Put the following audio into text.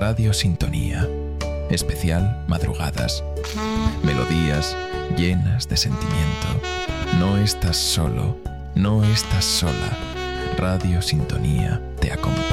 Radio Sintonía. Especial madrugadas. Melodías llenas de sentimiento. No estás solo, no estás sola. Radio Sintonía te acompaña.